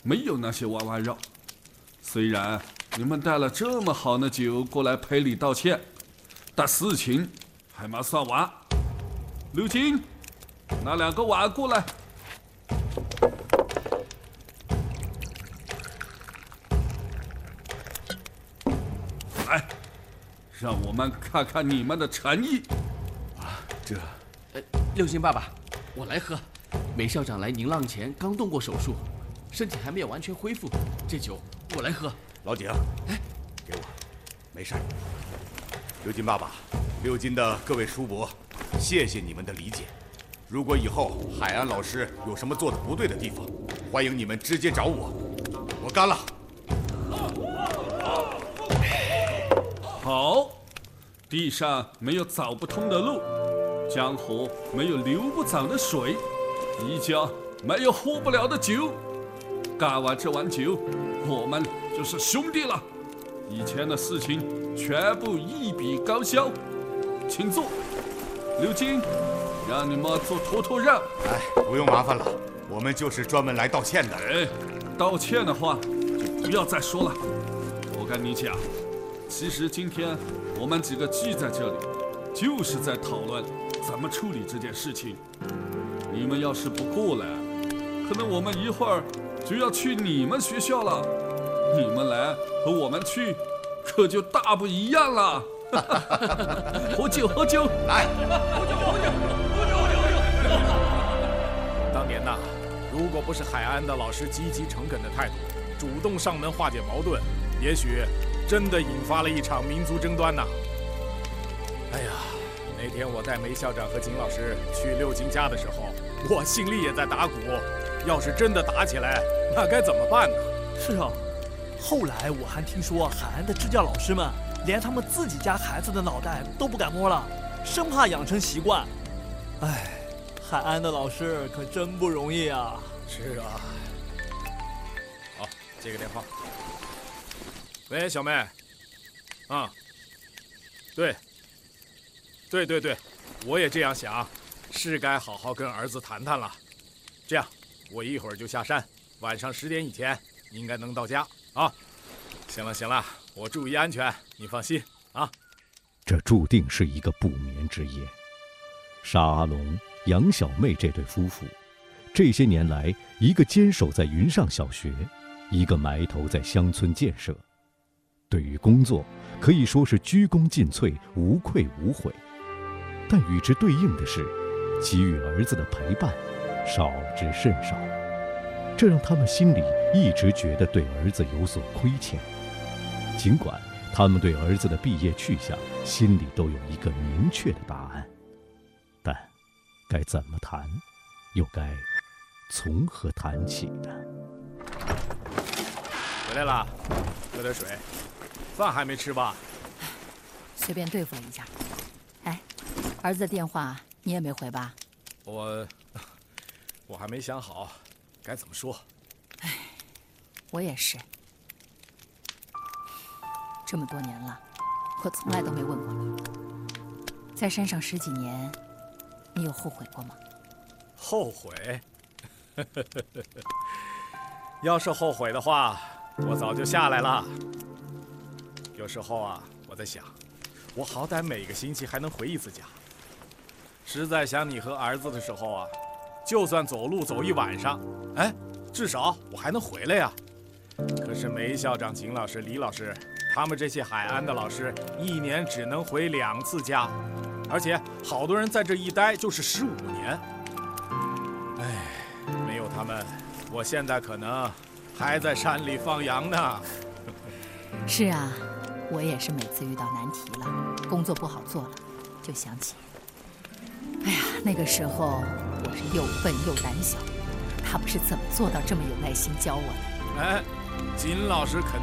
没有那些娃娃绕。虽然你们带了这么好的酒过来赔礼道歉，但事情还没算完。刘金，拿2个碗过来。来，让我们看看你们的诚意。 六金爸爸，我来喝。梅校长来宁浪前刚动过手术，身体还没有完全恢复，这酒我来喝。 老井，给我，没事。刘金爸爸，六金的各位叔伯，谢谢你们的理解。如果以后海安老师有什么做的不对的地方，欢迎你们直接找我，我干了。 好，地上没有走不通的路，江河没有流不走的水，一家没有喝不了的酒。干完这碗酒，我们就是兄弟了。以前的事情全部一笔勾销。请坐。刘金，让你们做坨坨让。 不用麻烦了，我们就是专门来道歉的。 道歉的话就不要再说了。我跟你讲，其实今天我们几个聚在这里，就是在讨论怎么处理这件事情。你们要是不过来，可能我们一会儿就要去你们学校了。你们来和我们去，可就大不一样了。喝酒，喝酒， 来， 喝酒！当年呐，如果不是海安的老师积极诚恳的态度，主动上门化解矛盾，也许真的引发了一场民族争端呐。哎呀，那天我带梅校长和景老师去六金家的时候，我心里也在打鼓。要是真的打起来，那该怎么办呢？ 是啊，后来我还听说海安的支教老师们连他们自己家孩子的脑袋都不敢摸了，生怕养成习惯。哎，海安的老师可真不容易啊。 是啊。好，接个电话。喂，小妹。对，我也这样想，是该好好跟儿子谈谈了。这样，我一会儿就下山，晚上10点以前应该能到家啊。行了，我注意安全，你放心啊。 这注定是一个不眠之夜。沙阿龙、杨小妹这对夫妇，这些年来，一个坚守在云上小学，一个埋头在乡村建设，对于工作可以说是鞠躬尽瘁，无愧无悔。但与之对应的是，给予儿子的陪伴少之甚少，这让他们心里一直觉得对儿子有所亏欠。尽管他们对儿子的毕业去向心里都有一个明确的答案，但该怎么谈，又该从何谈起呢？ 回来了，喝点水。饭还没吃吧？ 随便对付了一下。哎，儿子的电话你也没回吧？ 我还没想好该怎么说。 哎，我也是。这么多年了，我从来都没问过你，在山上10几年，你有后悔过吗？ 后悔？要是后悔的话，我早就下来了。有时候啊，我在想，我好歹每个星期还能回1次家。实在想你和儿子的时候啊，就算走路走一晚上，哎，至少我还能回来呀。可是梅校长、景老师、李老师，他们这些海安的老师，1年只能回2次家，而且好多人在这一待就是15年。哎，没有他们，我现在可能还在山里放羊呢。 是啊，我也是每次遇到难题了，工作不好做了，就想起，哎呀，那个时候我是又笨又胆小，他们是怎么做到这么有耐心教我的？ 哎，金老师肯